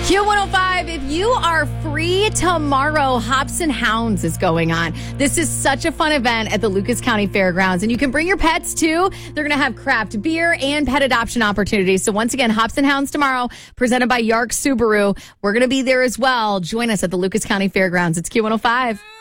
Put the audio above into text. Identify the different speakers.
Speaker 1: Q105, if you are free tomorrow, Hops and Hounds is going on. This is such a fun event at the Lucas County Fairgrounds, and you can bring your pets too. They're going to have craft beer and pet adoption opportunities. So once again, Hops and Hounds tomorrow, presented by Yark Subaru. We're going to be there as well. Join us at the Lucas County Fairgrounds. It's Q105.